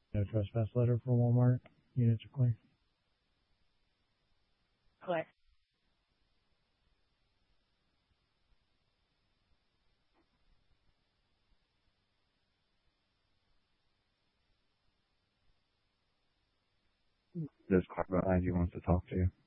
No trespass letter for Walmart. Units are clear. Clear. This car behind you wants to talk to you.